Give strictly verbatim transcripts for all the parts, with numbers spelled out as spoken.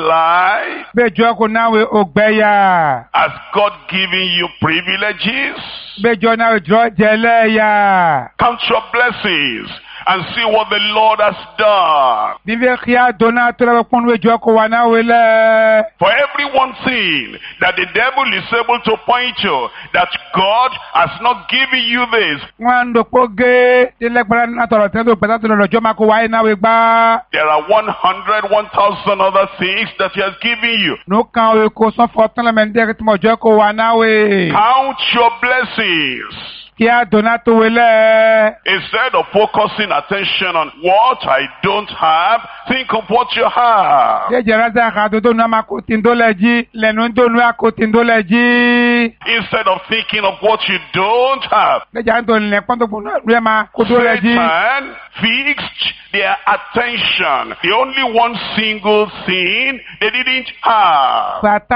life? Bejo ko nawe ogbeya. Has God given you privileges? Bejo nawe jo jeleya. Count your blessings and see what the Lord has done. Bivekia dona tura konwe jo ko wanawe le. For every one thing that the devil is able to point to, that God has not given you this. Wando poge dilegbara na toro tendo peta toro jo ma ko wa nawe gba. There are one hundred, one thousand other things that he has given you. No kan we ko so fortan le mende ke mo jo ko wanawe. Count your blessings. Kia donato wele. Instead of focusing attention on what I don't have, think of what you have. Instead of thinking of what you don't have, Satan fixed their attention. The only one single thing they didn't have. That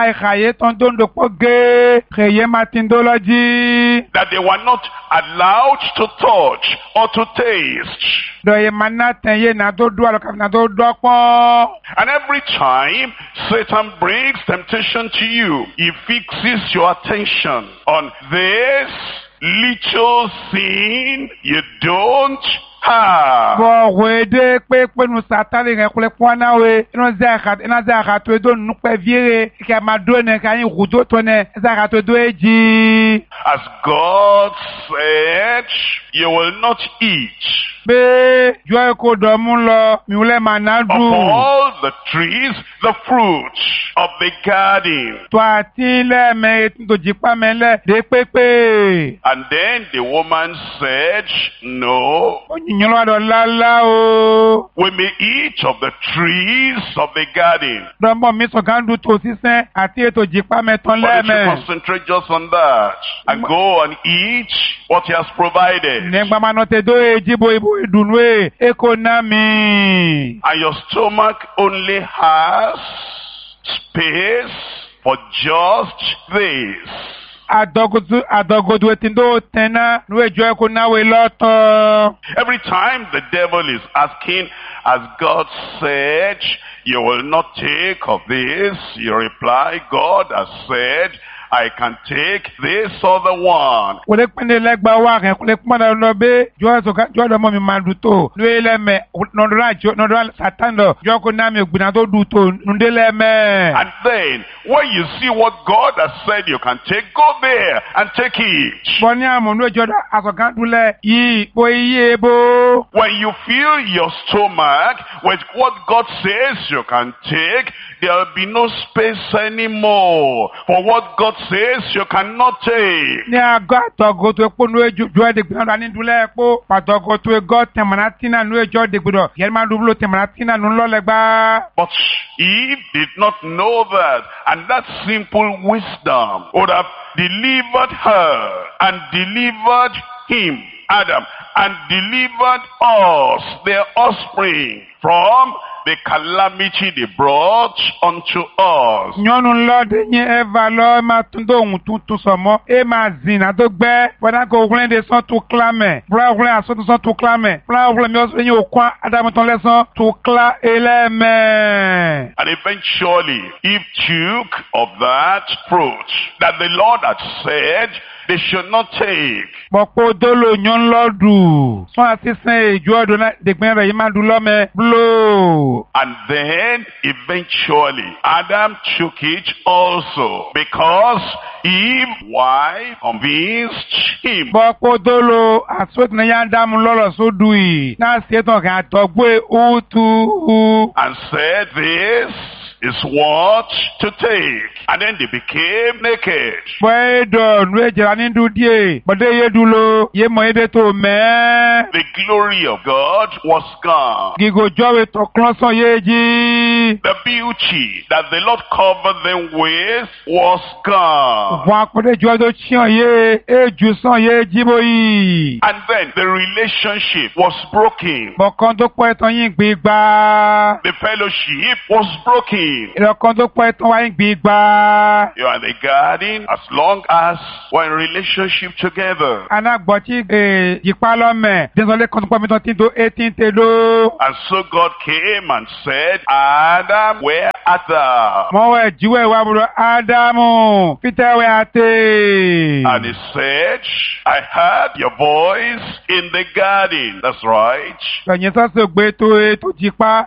they were not allowed to touch or to taste. And every time Satan brings temptation to you, he fixes your attention on this little thing you don't have. As God said, you will not eat of all the trees, the fruits of the garden. And then the woman said, no, we may eat of the trees of the garden. But if you concentrate just on that and go and eat what he has provided, and your stomach only has space for just this. Every time the devil is asking, as God said, you will not take of this, you reply, God has said, I can take this other one. And then, when you see what God has said you can take, go there and take it. When you fill your stomach with what God says you can take, there will be no space anymore for what God says you cannot take. But Eve did not know that, and that simple wisdom would have delivered her and delivered him, Adam, and delivered us, their offspring, from the calamity they brought unto us. And eventually, Eve took of that fruit that the Lord had said they should not take. And then, eventually, Adam took it also, because Eve, wife, convinced him. And said, this is what to take. And then they became naked. The glory of God was gone. The beauty that the Lord covered them with was gone. And then the relationship was broken. The fellowship was broken. You are in the garden as long as we're in relationship together. And so God came and said, Adam, where art thou? Mọ̀wé jíwé wa bùrọ̀ Ádámù. Fítẹ́wé àtẹ. And he said, I heard your voice in the garden. That's right. Lẹ́yìn sọ́sọ́ gbé tó ètò jípa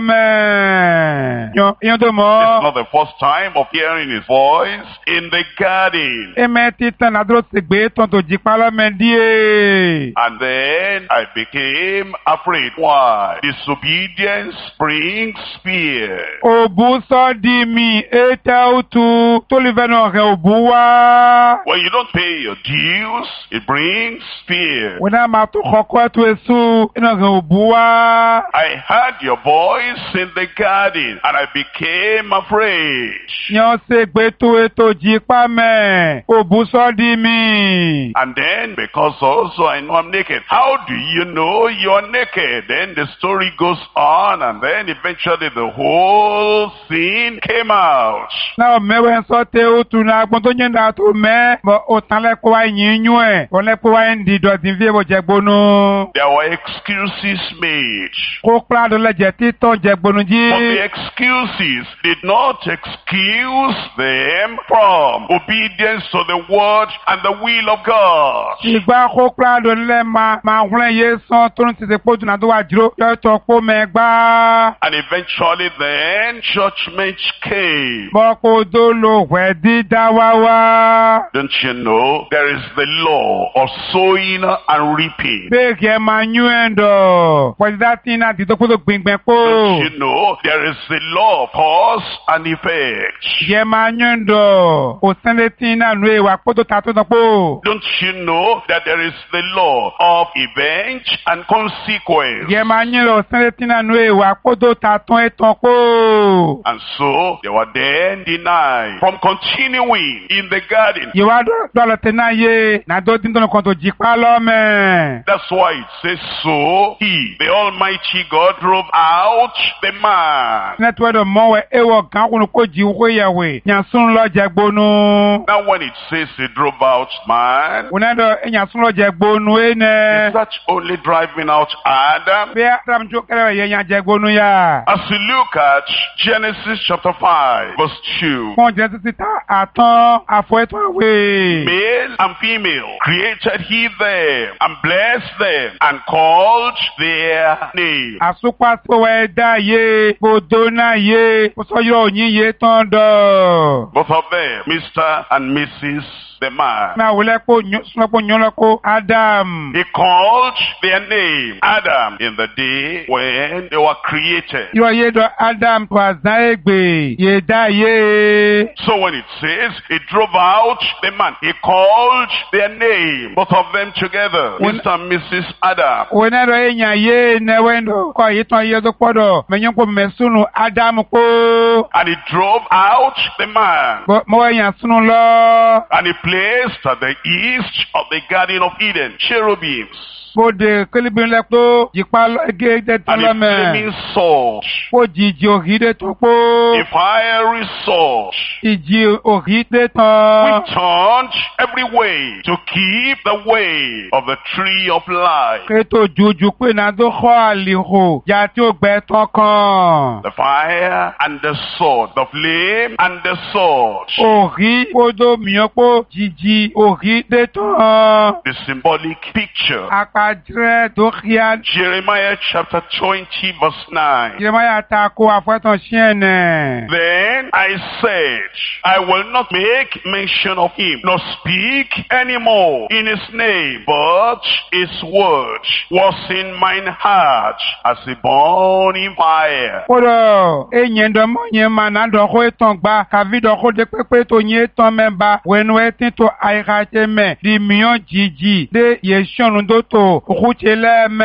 lọ́mẹ̀. Yọ́n tó mọ̀. It's not the first time of hearing his voice in the garden. Ẹ̀mẹ́ títàn àdúró ti gbé tán tó jípa lọ́mẹ̀ díẹ̀. And then I became afraid. Why? Disobedience brings fear. Òbú sọ́ di mi, ètè òtù tó lè fẹ́ náà rẹ̀ òbú wá. When you don't pay your dues, it brings fear. Wọ́n náà máa tó kọ́kọ́ tó èso iná rẹ̀ òbú wá. I heard your voice in the garden and I became afraid. Yọ́n ṣe gbé tó ètò jípa mẹ́, òbú sọ́ di mi. And then, because also I know I'm naked. How do you know you're naked? Then the story goes on, and then eventually the whole scene came out. Náà mẹ́wẹ́ sọ tẹ ó tu náà gbọ́n tó yẹn dà tó mẹ́. Bọ̀ ó tán lẹ́kọ̀ọ́ wa yín yún ẹ̀. Wọ́n lẹ́kọ̀ọ́ wa ń di dọ̀tí fi èbò jẹ gbónú. There were excuses made. Kó kíládùn lẹ́jẹ̀ títọ́ jẹ gbónú jí. But the excuses did not excuse them from obedience to the word and the will of God. Ìgbà kó kíládùn lẹ́ máa máa wúlẹ̀ yé sán tó ń ti ṣe kó dùn náà tó wà jùlọ. Yọ tó kó mẹ́gbàá. And eventually then judgment came. Bọ́kú tó lo wẹ̀ dídá wá wá. Don't you know there is the law of sowing and reaping? Bẹ́ẹ̀kì ẹ máa yún ẹ̀ dọ̀. Pọ̀jùdá tí iná ti tó kó tó gbìngbẹ̀ kó. Don't you know there is the law of cause and effect? Yẹ máa yún ẹ̀ dọ̀. Òsínlẹ̀ tí iná nù èèwà kó tó ta tó tán kó. Don't you know that there is the law of event and consequence? Yẹ máa yún ẹ̀ òsínlẹ̀ tí iná nù èèwà kó tó ta tán ẹ̀ tán kó. And so they were then denied from continuing in the garden. Ìwà dọ̀lọ̀ tẹ̀ náà yé nàdó dín tó nìkan tó jí pa lọ́mẹ̀. That's why it says, so he, the Almighty God, drove out the man. Nẹ́tíwẹ́dọ̀ mọ́wẹ́ ewọ̀ gan kúnnú kó jí wéyàwé. Yànsún lọ jẹ gbónú. Now when it says he drove out man, Wùnẹ́dọ̀ yànsún lọ jẹ gbónú ẹ̀ nẹ́. is that only driving out Adam? Bí Adam tó kẹ́rẹ́ yẹ yàn jẹ gbónú yá. As you look at Genesis chapter five, verse two, Wọ́n jẹ́ títí ta àtán àfọ̀ẹ́tọ̀ àwẹ̀. male and female created he them and blessed them and called their name. Àsopá tó wẹ̀ dá yé gbòdó náà yé kó sọ yọ òyìn yé tán dọ̀. Both of them, Mister and Missus the man. Náà wọlé kó sọ́nàpọ̀ yọ̀nà kó Adam. He called their name Adam in the day when they were created. Yọ yé dọ̀ Adam tó àzá ègbè yé dá yé. So when it says he drove out the man, he called their name, both of them together, When- Mister and Missus Adam. Wònẹ́dọ̀ èèyàn yé nẹ́wẹ́ndọ̀ kọ́ yìí tán yé tó pọ̀dọ̀ mẹ̀yìn kó mẹ̀sùnù Adam kó. And he drove out the man. Mọ̀wé yàn sùnù lọ. And he placed at the east of the Garden of Eden cherubims Bóde kélébìnrin lẹ tó jìpá gẹ́gẹ́ tó and a lọ́mẹ̀. flaming sword, Kó jìjì òhìdé tó pó. a fiery sword, Ìjì òhìdé tán. which turned every way to keep the way of the tree of life. Kéto jùjù pé náà tó kọ́ àlìhò yà tí ó gbẹ tán kan. The fire and the sword, the flame and the sword, Òhì kódó mìíràn pó jìjì òhìdé tán. the symbolic picture. Àpàdé tó kíá. Jeremiah chapter twenty verse nine. Jeremiah ta kó àfọ́tàn ṣẹ́ẹ̀nẹ̀. Then I said, I will not make mention of him, nor speak anymore in his name, but his word was in mine heart as a burning fire. Kódò èyàn dọ̀mọ́ yẹn máa náà dọ̀kọ́ ètò gbà kàví dọ̀kọ́ dé pépé tó yẹn tán mẹ́ba wẹnu ẹtí tó àyíkáṣe mẹ́ di mìíràn jìjì dé yẹsùn tó tó òkúté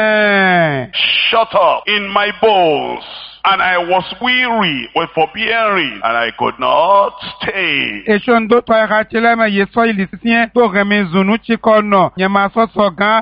lẹ́mẹ̀. Shut up in my bones. And I was weary with forbearing, and I could not stay. Èso tó tó àyíkáṣe lẹ́mẹ̀ yẹ sọ ìlì sísí yẹn tó rẹ̀mí zùnú tí kò nà yẹn máa sọ̀sọ̀ gan.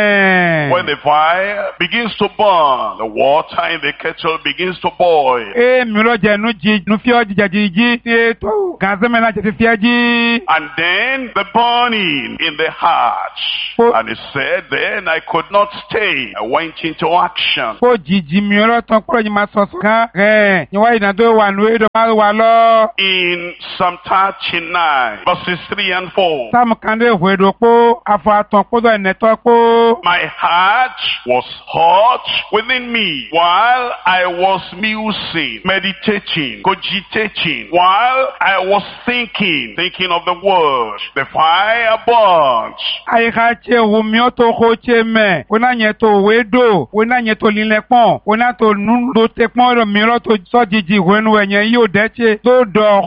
When the fire begins to burn, the water in the kettle begins to boil. Ee mìíràn jẹ́ nu jí nu fi ọ́ jíjà jíjí tí ètò gànzẹ́mẹ́ náà jẹ́ fífi ẹ́ jí. And then the burning in the heart. Oh. And he said, then I could not stay. I went into action. Kó jìjì mìíràn tán kúrò yìí máa sọ sọ̀sọ̀ kan rẹ̀ ìwọ ìdàdó wà nù èdè máa wà lọ. In Psalm thirty-nine, verses three and four. Sáàmù kan dé ìwé ìdòpó afọ àtàn kódò ẹ̀nẹ́tọ́ pó. My heart was hot within me while I was musing, meditating, cogitating, while I was thinking, thinking of the word. The fire burnt. Àyíká tse wù mí ó tó kó tse mẹ́. Wọ́n náà yẹ tó wé dò. Wọ́n náà yẹ tó lílẹ̀ pọ̀n. Wọ́n náà tó nù tó tẹ pọ́n rẹ̀ mìíràn tó sọ jìjì wẹ́nu ẹ̀yẹ yóò dẹ́ tse tó dọ̀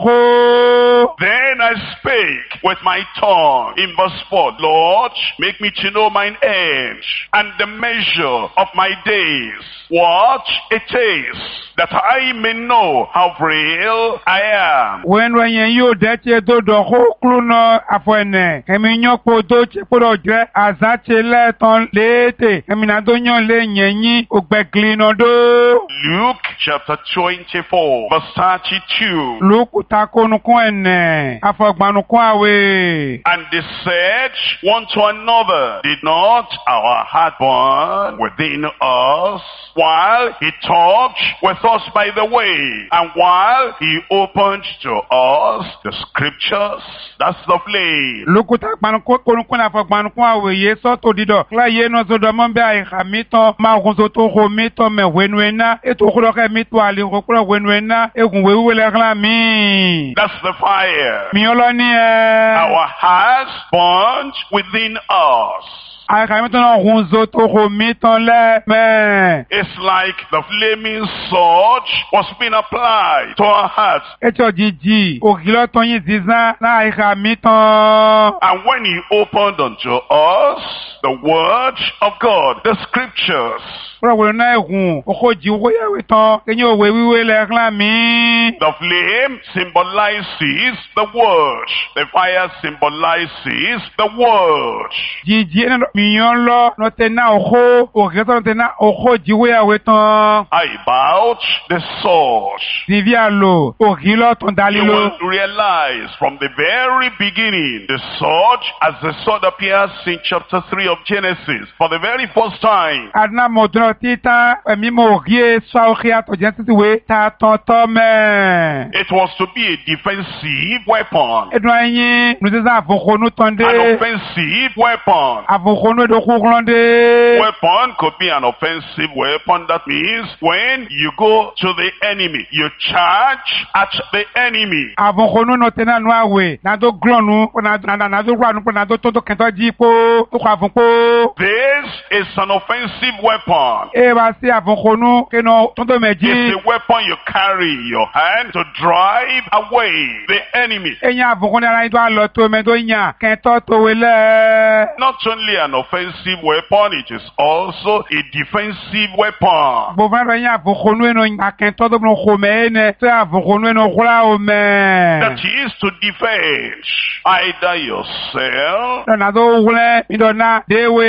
kó. Then I spake with my tongue in verse four. Lord, make me to know mine end and the measure of my days, what it is, that I may know how frail I am. Wẹ́nu ẹ̀yẹ yóò dẹ́ tse tó dọ̀ kó kúrú náà àfọ̀ ẹ̀nẹ̀. Ẹ̀mí yán kó tó tse kúrò jẹ́ àzá tse lẹ́ẹ̀tàn léètè. Ẹ̀mí náà tó yán lé yẹn yín ògbẹ́gìlì náà dó. Luke chapter twenty-four, verse thirty-two. Lúkù ta kónukún ẹ̀nẹ̀. Afọ̀gbanukún àwẹ̀. And they said one to another, did not our heart burn within us while he talked with us by the way, and while he opened to us the scriptures? That's the flame. Lúkù ta kónukún afọ̀gbanukún àwẹ̀ yé sọ́tò dídọ̀. Láyé náà sọ́dọ̀ mọ́ bí àyíká mi tán. Máa kún so tó kó mi tán mẹ́ wẹ́nu ẹ̀ ná. Ètò òkúrọ̀kẹ́ mi tó àlè òkúrọ̀ wẹ́nu ẹ̀ ná. Egun wéwúwé lẹ́kàn mi. That's the fire. Mi ọlọ́ni ẹ̀. Our hearts burnt within us. Àyíká mi tán náà kún so tó kó mi tán lẹ́mẹ̀. It's like the flaming sword was being applied to our hearts. Ètò jìjì òkìlọ̀ tán yín zizán náà àyíká mi tán. And when he opened unto us the word of God, the scriptures, Wọ́n náà ẹ̀gùn òkò jí owó yẹ̀wé tán kẹ́yìn òwe wíwé lẹ́kàn mi. the flame symbolizes the word. The fire symbolizes the word. Jìjì ẹ̀nà mìíràn lọ nọ̀tẹ̀ náà òkò òkè tán nọ̀tẹ̀ náà òkò jí owó yẹ̀wé tán. About the sword. Dìbí àlò òkìlọ̀ tán You dálílò. will realize from the very beginning, the sword, as the sword appears in chapter three of Genesis, for the very first time, Adná mọ̀tún títà ẹ̀mí mọ̀ òkì ẹ̀ sọ òkè àtọ̀jẹ́ títí wé ta tán tán mẹ́. it was to be a defensive weapon. Ẹ̀dùn ẹ̀yìn nùsísà àfọ̀kọ́nù tán dé. An offensive weapon. Àfọ̀kọ́nù èdòkú kúrán dé. Weapon could be an offensive weapon. That means when you go to the enemy, you charge at the enemy. Àfọ̀kọ́nù nọ̀tẹ̀ náà nù àwẹ̀ nàdó glọ̀nù nàdó gbànú pé nàdó tó tó kẹtọ́ jí pó tó kọ àfọ̀kọ́. This is an offensive weapon. Ẹ bá sí àfọ̀kọ́nù kẹ́nà tó tó mẹ̀jí. It's a weapon you carry in your hand to drive away the enemy. Ẹ̀yin àfọ̀kọ́nù ara yín tó àlọ́ tó mẹ́ tó yàn kẹ́tọ́ tó wẹlẹ́. Not only an offensive weapon, it is also a defensive weapon. Gbogbo ẹ̀rọ yín àfọ̀kọ́nù ẹ̀nà àkẹ́tọ́ tó mọ̀ kò mẹ́ ẹ̀nẹ́ tó àfọ̀kọ́nù ẹ̀nà kúrà ò mẹ́. That is to defend either yourself Lọ́nà tó wúlẹ̀ ìdọ̀nà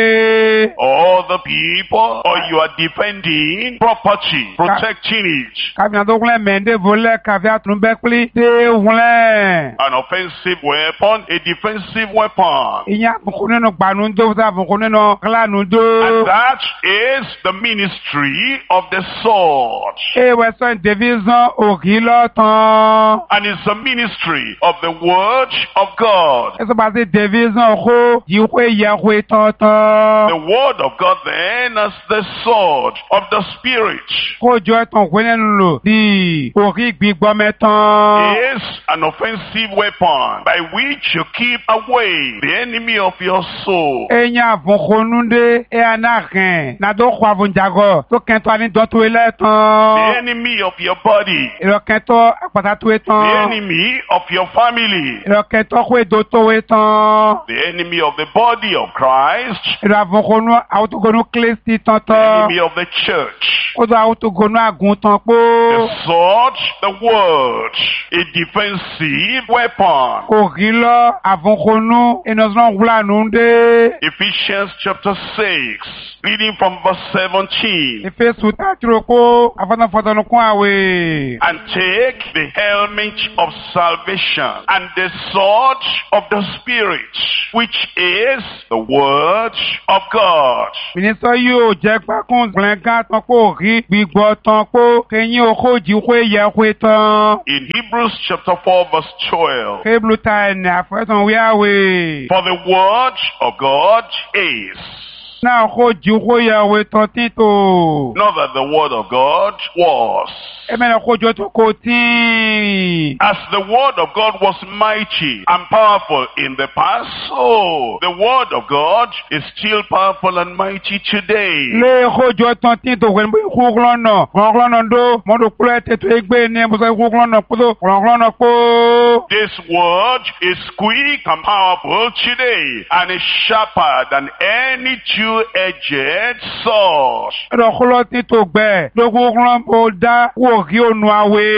déwé. or the people, or you are defending property, protecting it. Kàbí tó wúlẹ̀ mẹ́ndé volẹ̀ kàbí àtúnbẹ́ pílí dé wúlẹ̀. An offensive weapon, a defensive weapon. Ìyẹn àfọ̀kọ́nù ẹ̀nà gbanú dó fún àfọ̀kọ́nù ẹ̀nà kílánù dó. And that is the ministry of the sword. Ẹ wẹ̀ sọ division òkì lọ́tàn. And it's the ministry of the word of God. Ẹ sọ bá sí division kó yìí kó yẹ kó tọ̀tàn. The word of God then as the sword of the spirit Kó jọ ẹ̀tàn kó nínú lò di òkì gbígbọ́ mẹ́tàn. is an offensive weapon by which you keep away the enemy of your soul. Ẹ̀yin àfọ̀kọ́nù dé ẹ̀ ànáhìn nàdó kó àfọ̀njàgọ̀ tó kẹ́ntọ́ àní dọ́tò The ẹlẹ́tàn. enemy of your body. Èrò kẹ́ntọ́ àpàtà tó The ẹ̀tàn. enemy of your family. Èrò kẹ́ntọ́ kó èdò tó ẹ̀tàn. The enemy of the body of Christ. Èrò àfọ̀kọ́nù àwòtòkọ́nù Kristi The tọ̀tàn. enemy of the church. Kó tó àwòtòkọ́nù àgùntàn pó. The sword, the word, a defensive weapon. Òkì lọ àfọ̀kọ́nù ẹ̀nọ́sán wúlànù dé. Ephesians Ephesians chapter six, reading from verse seventeen. Efesu tatiro ko afana fatanu kun awe. And take the helmet of salvation and the sword of the Spirit, which is the word of God. Minister yo je pakun glenga tan ko ri gbigbo tan ko keyin okoji ko ye ko tan. In Hebrews chapter four verse twelve. Hebrew time afatan we awe. For the word of God is. Now okoji ko ye we tan tito. Not that the word of God was. Amen okojo to ko tin. As the word of God was mighty and powerful in the past, so the word of God is still powerful and mighty today. Le okojo tan tito wen bu ku glono. Glono do mo do plete to egbe ni mo so ku glono ko do glono ko. This word is quick and powerful today and is sharper than any two-edged sword. Ro kolo tito gbe do ku glono bo da wo ri onu awe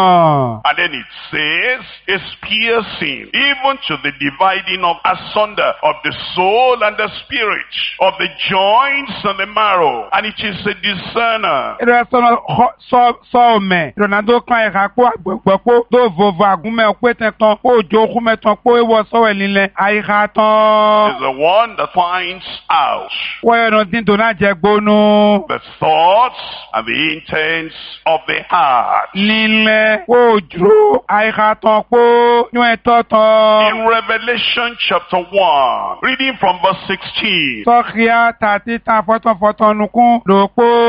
na. And then it says, it's piercing, even to the dividing of asunder of the soul and the spirit, of the joints and the marrow, and it is a discerner. Ro so so so me. Ro na do kan e ka po agbogbo do vovo agunme pe ten tan o jo ku me tan po e wo so elile ai ka tan. Is the one that finds out Wo e no tin to na je gbonu. the thoughts and the intents of the heart. Lile o juro ai ka tan po nu e to tan. In Revelation chapter one, reading from verse sixteen, So kia tati ta foton foton nukun do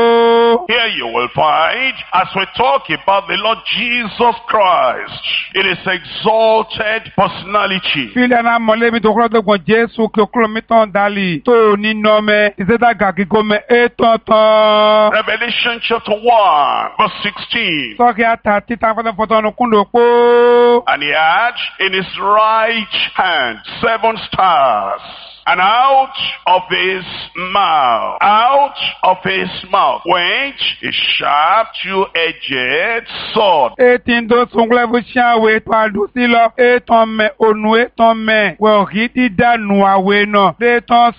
po. here you will find, as we talk about the Lord Jesus Christ, it is exalted personality. Fili na mole mi to kro do gon Jesu ki okro mi ton dali to ni no me izeda gagi go me e ton ton. Revelation chapter one, verse sixteen. So kia tati ta foton foton nukun do po. And he had in his right hand seven stars. And out of his mouth, out of his mouth went a sharp two-edged sword. Etin do sungle bu shawe to adu si lo e ton me onu e ton me we ri ti danu awe na de ton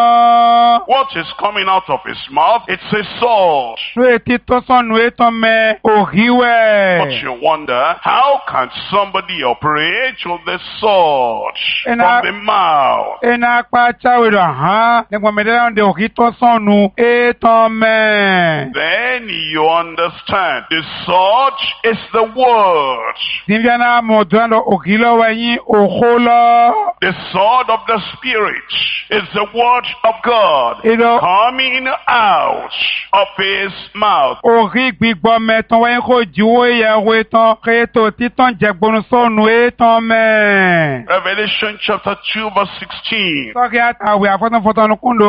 san. What is coming out of his mouth? It's a sword. No e ti to son no e ton me o ri But we. you wonder, how can somebody operate with the sword And from I- the mouth? E na pa chawe do ha ne gwa me de de o ri to son nu e ton me. Then you understand, the sword is the word. Sinviana mo dwando o ri lo we yin o ko lo. The sword of the Spirit is the word of God E do coming out of his mouth. o ri gbigbo me ton we ko jiwo ye we ton ke to ti ton je gbonu son nu e ton me. Revelation chapter two verse sixteen. Sọ́kì àtàwé àfọ́tánfọ́tán kúndò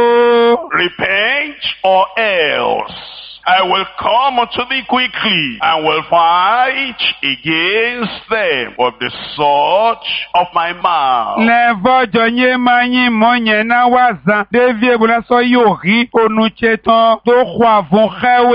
pó. Repent or else I will come unto thee quickly and will fight against them with the sword of my mouth. Lẹ́fọ́jọ yé máa yín mọ́ yẹn náà wá zan. Dévi ebùnà sọ yóò rí onúche tán tó kọ àfún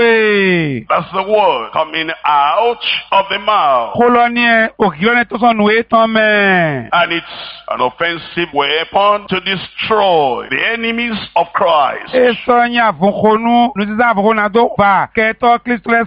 xẹ́wé. That's the word coming out of the mouth. Kó lọ ní ẹ òkìlọ́ ní tó sọnù é tán mẹ́. And it's an offensive weapon to destroy the enemies of Christ. E sọ yín àfúnkonú ní sísá àfúnkó náà tó bà kẹtọ́ kírísítọ́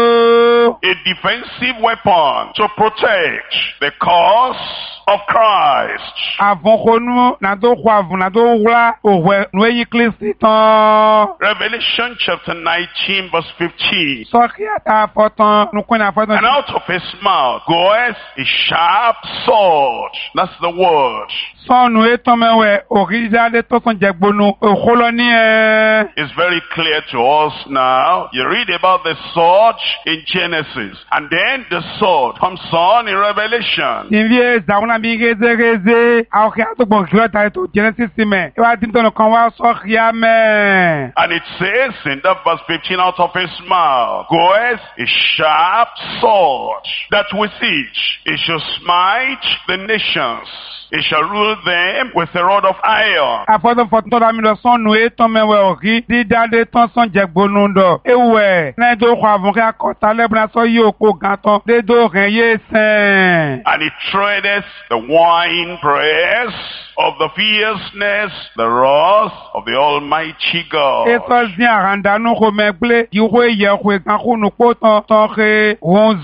sódò. A defensive weapon to protect the cause of Christ. Àfúnkonú náà tó kọ àfún náà tó wúlá òwẹ̀ nù èyí kírísítì tán. Revelation chapter nineteen verse fifteen. Sọ́kì àtàfọ́tán nukún ní àfọ́tán. And out of his mouth goeth a sharp sword. That's the word. Sọ́nù étọ́ mẹ́wẹ̀ òkìjáde tó sàn jẹgbónú òkúlọ ní ẹ. It's very clear to us now. You read about the sword in Genesis, and then the sword comes on in Revelation. Ìví ẹ̀zàwọn àbí gẹ́gẹ́gẹ́ àwọn kí á tó gbọ̀n kílọ̀ tàbí tó Genesis mẹ́. Ìwà tí tọ́nù kan wá sọ́kì á mẹ́. And it says in that verse fifteen, out of his mouth goeth a sharp sword, that with it he shall smite the nations. He shall rule kill them with a rod of iron. Afọ́dún fọ̀tún tọ́da mi lọ sọ́nù ètò mẹ́wẹ́ òrí dídáde tán sàn jẹ̀gbónú dọ̀. Ewẹ̀ lẹ́yìn tó kọ àbùkẹ́ akọ́ta lẹ́bùnà sọ yóò kó gan tán dédó rẹ̀ yé sẹ́n. And he treadeth the wine press of the fierceness, the wrath of the Almighty God. Èso zin àràndánù kò mẹ́gbélé ìwé ìyẹ̀kùn ìgbàkúnnù pọ̀ tán tán rẹ̀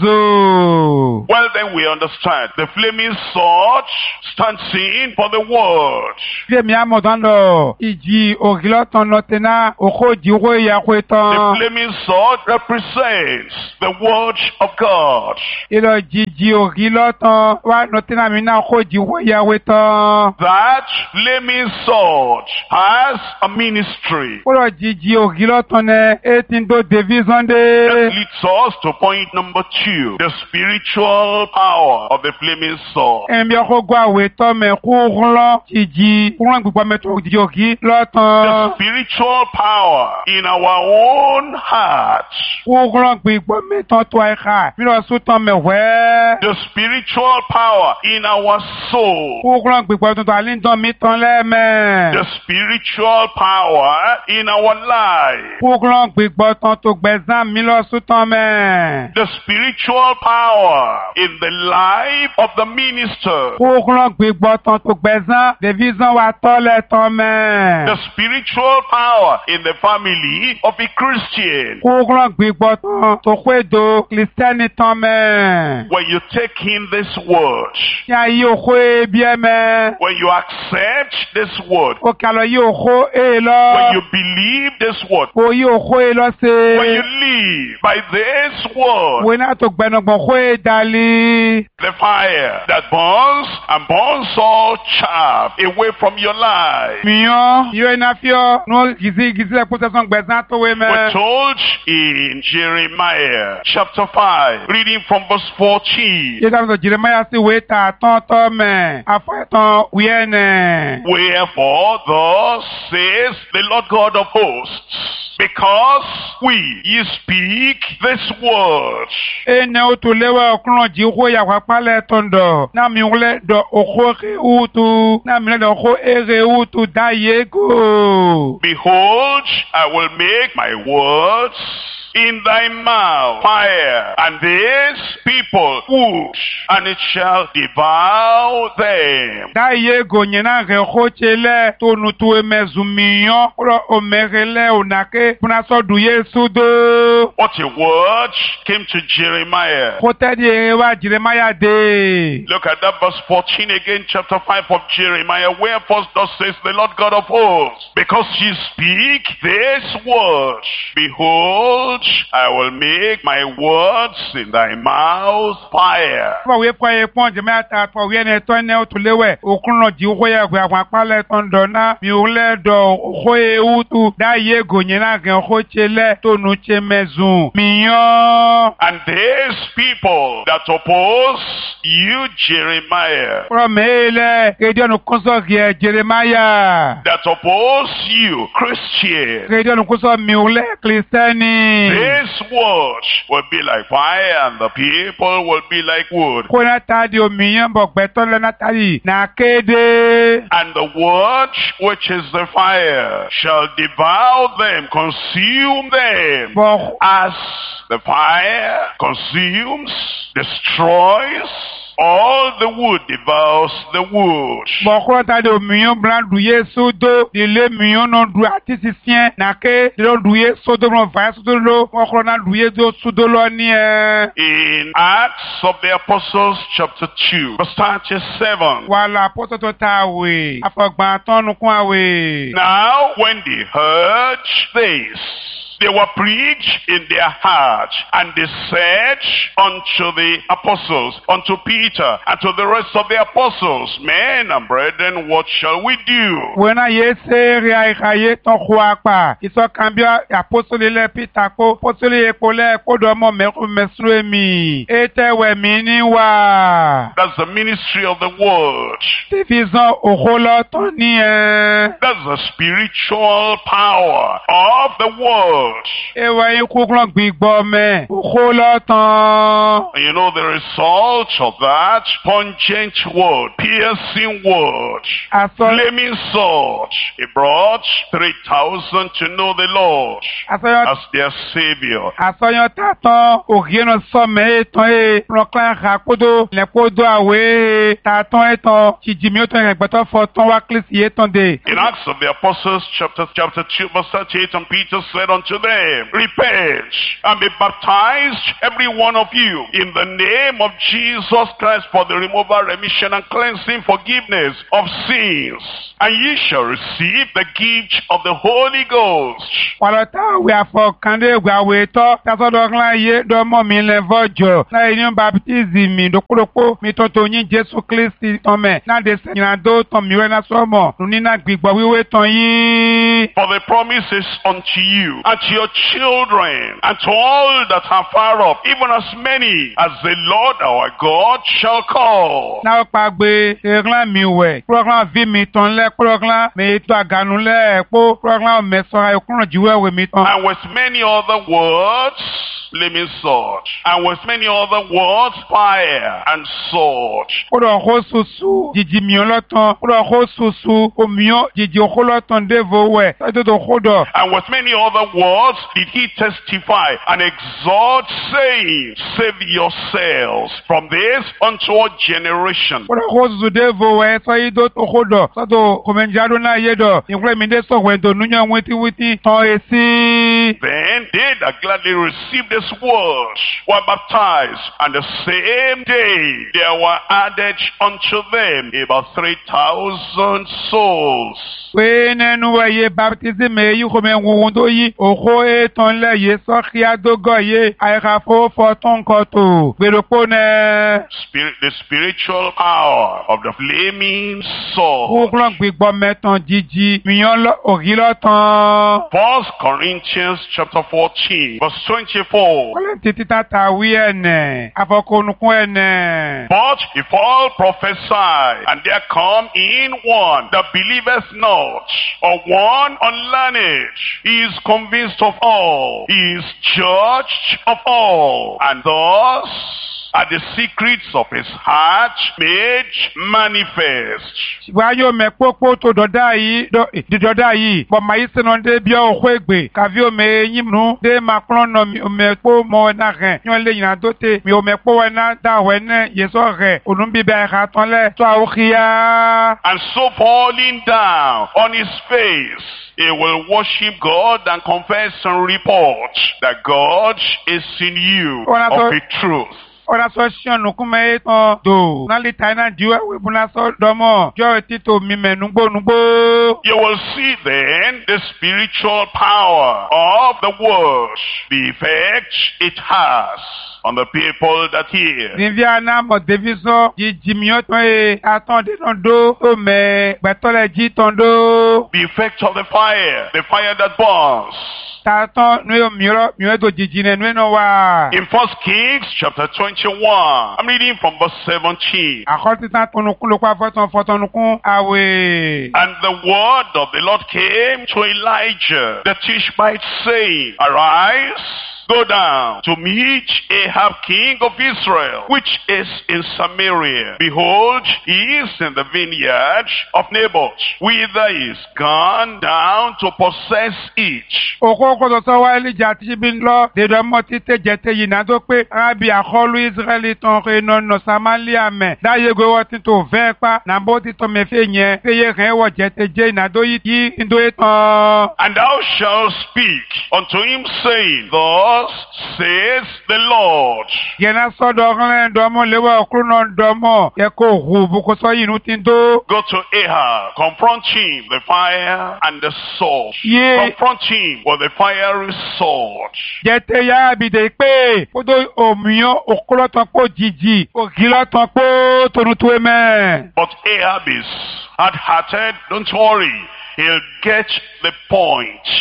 wọ́nzó. Well, then we understand. The flaming sword stands in for the word. Fíèmí àmọ̀tán lọ ìjì ògìlọ́tàn lọ́tẹ̀ná òkò ìjìwé ìyẹ̀kùn The tán. flaming sword represents the word of God. Ìlọ jìjì ògìlọ́tàn wà lọ́tẹ̀ná mi náà kò ìjìwé ìyẹ̀kùn tán. That flaming sword has a ministry. Kúrò jìjì ògìlọ́tàn nẹ eighteen do division That dé. leads us to point number two, the spiritual power of the flaming sword. Ẹ̀mí ọkọ̀ gbọ́ àwẹ̀ tọ́ mẹ́ kúrúnlọ́ jìjì kúrúnlọ́ gbígbọ́ mẹ́tọ́ jìjì ògì The lọ́tàn. spiritual power in our own heart. Kúrúnlọ́ gbígbọ́ mẹ́tọ́ tó ẹ̀ka mílọ̀ sútàn mẹ́wẹ́. The spiritual power in our soul. Kúrúnlọ́ gbígbọ́ tuntun àlíndàn mi tán lẹ́mẹ̀. The spiritual power in our life. Kúrúnlọ́ gbígbọ́ tán tó gbẹ̀zán mílọ̀ sútàn mẹ́. The spiritual power in the life of the minister. Kúrúnlọ́ gbígbọ́ tán tó gbẹ̀zán division wa tọ́lẹ̀ tán mẹ́. The spiritual power in the family of a Christian. Kúrúnlọ́ gbígbọ́ tán tó kwédo kìrìsìtẹ́nì tán mẹ́. When you take in this word, Tí a yí òkú ebi ẹ mẹ́. when you accept this word, Ó kà lọ yí òkú e lọ. when you believe this word, Ó yí òkú e lọ sí. when you live by this word, Wo náà tó gbẹnugbọ̀n kó e dalí. the fire that burns and burns all chaff away from your life. Mìíràn yóò iná fi ọ́ ní gìzí gìzí ẹ̀kú sẹ́sán gbẹ̀sán tó wé mẹ́. We're told in Jeremiah chapter five, reading from verse fourteen. Yé dáhùn tó Jeremiah sí wé ta tán tọ́ mẹ́. Afọ ẹ̀tàn wíyẹn nẹ̀. Wherefore, thus says the Lord God of hosts, because we ye speak this word, Ene o tó léwé ọkùnrin jí kó yàgbá pálẹ̀ tó ń dọ̀. Náà mi wọlé dọ̀ òkú èrè wútu. Náà mi lẹ́dọ̀ òkú èrè wútu dá yé gò. behold, I will make my words in thy mouth fire, and this people wood, and it shall devour them. Dá yé gò yẹn náà rẹ̀ kó tse lẹ̀ tó nu tó emezù mìíràn. Kúrò òmèrè lẹ̀ ònàké fúnà sọ́dù yé súdó. What a word came to Jeremiah. Kó tẹ́lẹ̀ èrè wá Jeremiah dé. Look at that verse fourteen again, chapter five of Jeremiah. Wherefore thus says the Lord God of hosts, because ye speak this word, behold, I will make my words in thy mouth fire. Fọwọ́ pọ̀ yẹ pọ́n Jeremiah ta fọwọ́ yẹn ẹ̀tọ́ ní ọ̀tún léwẹ̀. Òkúrò jí kó yẹ gbé àwọn apálẹ̀ tó ń dọ̀ náà. Mi ò lẹ́dọ̀ òkú ewútu. Dá yé gò yẹn náà rẹ̀ kó tse lẹ̀ tó nu tse mẹ́zùn. Mìíràn. And these people that oppose you, Jeremiah, Kúrò mẹ́lẹ̀ rédíọ̀nù kọ́sọ̀ rẹ̀ Jeremiah. that oppose you, Christian, Rédíọ̀nù kọ́sọ̀ mi ò lẹ́ kìrìsìtẹ́nì. this word will be like fire and the people will be like wood. Kó náà ta di òmìyàn bọ̀ gbẹ́tọ́ lẹ́ náà ta di náà kéde. And the word which is the fire shall devour them, consume them, Bọ̀ as the fire consumes, destroys. All the wood devours the wood. bọ̀kúrọ̀ ta di òmìyàn blan du yé sódó. Dìlé mìíràn náà du àti sísìn. Nàké dìlọ́ du yé sódó mọ̀ fàyà sódó ló. Bọ̀kúrọ̀ náà du yé dó sódó lọ ní ẹ. In Acts of the Apostles chapter two, verse thirty-seven. Wàhálà apọ́sọ̀ tó ta àwẹ̀. Àfọ̀gbọ̀n àtọ́nukún àwẹ̀. Now when they heard this, they were preached in their heart, and they said unto the apostles, unto Peter, and to the rest of the apostles, men and brethren, what shall we do? Wena ye se ria ikaye ton kwa iso kambia apostoli le pitako apostoli ekole kodo mo meku mesru mi ete we mini wa That's the ministry of the word. division oholo ton ni eh That's the spiritual power of the word. word. Ewa ikú klọ́n gbígbọ́ mẹ́. Òkú lọ́tàn. And you know the result of that pungent word, piercing word, Asọ flaming sword. He brought three thousand to know the Lord asọyọ as their Savior. asọyọ tatọ ògìnà sọmẹ ètò ẹ rọkàn àkókò lẹkọọdọ àwẹ tatọ ètò tìjìmí ètò ìgbẹtọ fọtọ wá kílísì ètò dé. In Acts of the Apostles, chapter, chapter two, verse thirty-eight, and Peter said unto them, repent and be baptized, every one of you, in the name of Jesus Christ for the removal, remission, and cleansing, forgiveness of sins, and ye shall receive the gift of the Holy Ghost. Wàlọ́tà àwẹ̀ àfọ̀kàndé ìgbà àwẹ̀ tọ́ tasọ́dọ̀ ńlá yé dọ́mọ́ mi lẹ́fọ́jọ́ láì ní baptism mi dókòrókò mi tọ́tò yín Jésù Kristi tán mẹ́ náà dé sẹ́yìn àdó tán mi wẹ́ náà sọ́mọ̀ lóní náà gbígbọ́ wíwé tán yín. For the promise is unto you, and to your children, and to all that are far off, even as many as the Lord our God shall call. Náà pàgbé ìrìnlá mi wẹ̀ kúrọ̀kúrọ̀ vi mi tán lẹ́ kúrọ̀kúrọ̀ mi tó àgànú lẹ́ kó kúrọ̀kúrọ̀ mẹ́sọ̀rọ̀ ẹ̀kúrọ̀ jùwẹ̀ wẹ̀ mi tán. And with many other words, flaming sword, and with many other words, fire and sword. Kúrọ̀ kó susu jìjì mìíràn lọ́tàn kúrọ̀ kó susu òmìíràn jìjì òkú lọ́tàn dévò wẹ̀ tọ́jú tó kó dọ̀. And with many other words did he testify and exhort, saying, save yourselves from this unto generation. Kúrọ̀ kó susu dévò wẹ̀ sọ́yí tó tó kó dọ̀ sọ́tò kòmẹ̀njáde náà yé dọ̀ ìkúrẹ́ mi dé sọ̀wẹ̀ tó núyàn wítíwítí tán èsì. Then they that gladly received this word were baptized, and the same day there were added unto them about three thousand souls. Pé nínú ẹ̀yẹ baptism èyí kò mẹ́ wọ́n tó yí òkú ètò ńlẹ̀ yé sọ́kì àdógọ̀ yé àìkàfọ́ fọ́tún kọ́tò gbèròpó nẹ́. Spirit, the spiritual power of the flaming sword. Kúkúrọ̀ gbígbọ́ mẹ́tàn jíjí mìíràn ògì lọ́tàn. First Corinthians chapter fourteen, verse twenty-four. Kọ́lẹ̀ títí tàtà wí ẹ̀nẹ̀ àfọkànnukún ẹ̀nẹ̀. But if all prophesy, and there come in one that believeth not, or one unlearned, he is convinced of all, he is judged of all, and thus are the secrets of his heart made manifest. Ṣùgbọ́n ayé omi pópó tó dọ̀dá yìí dídọ̀dá yìí bọ̀mọ̀ yìí sínú dé bí ọ̀hún ègbè kàfí omi eyín nù dé máa kúrọ̀ nà omi ẹ̀pọ̀ mọ̀ ẹ̀nà rẹ̀ yín lè yìnbọn tó tẹ̀ mi omi ẹ̀pọ̀ ẹ̀nà dáwọ̀ ẹ̀nà yẹsọ̀ rẹ̀ ònúbíbẹ̀ ẹ̀ka tán lẹ̀ tó àwọn kíá. And so falling down on his face, he will worship God and confess and report that God is in you of a truth. Ora so sionu kuma eto do nali taina diwa we buna so domo jo tito mi menugbo nugbo. You will see then the spiritual power of the word, the effect it has on the people that hear. Niviana mo deviso jimio to e atonde tondo o me betole ji tondo. The effect of the fire, the fire that burns. Taton nuyo miro miro jijine nuyo wa. In First Kings chapter twenty-one, I'm reading from verse seventeen. Akoti ta tonukun lo kwa foton fotonukun awe. And the word of the Lord came to Elijah the Tishbite, saying, arise, go down to meet Ahab king of Israel, which is in Samaria. Behold, he is in the vineyard of Naboth, whither he is gone down to possess it. Okoko to so wa Elijah ti bin lo de do mo ti te jete yi na do pe abi akolu Israeli ton re no no Samaria me da ye go wo ti to ve pa na bo ti to me fe yen pe ye ren wo jete je na do yi ti ndo etan. And thou shalt speak unto him, saying, thus says the Lord. Yena so do ren do mo le wo okru no do mo ye ko hu bu ko so yi nu tin do. Go to Ahab, confront him, the fire and the sword. Yeah. Confront him with the fiery sword. Jete ya bi de pe o do omiyan okro ton po jiji o gila ton po tonu tu eme. But Ahab is hard-hearted, don't worry. He'll get the point